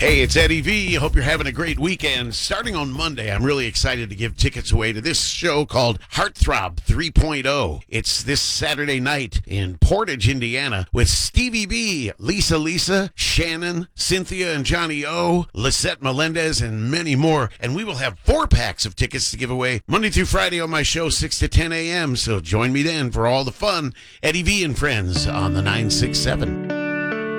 Hey, it's Eddie V. Hope you're having a great weekend. Starting on Monday, I'm really excited to give tickets away to this show called Heartthrob 3.0. It's this Saturday night in Portage, Indiana, with Stevie B, Lisa, Shannon, Cynthia and Johnny O, Lisette Melendez, and many more. And we will have 4-packs of tickets to give away Monday through Friday on my show, 6 to 10 a.m. So join me then for all the fun. Eddie V and Friends on the 967.